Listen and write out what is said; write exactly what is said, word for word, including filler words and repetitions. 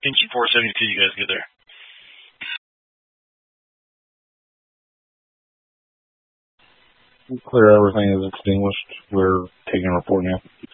Pinchy four seventy-two, you guys get there. Clear, everything is extinguished. We're taking a report now.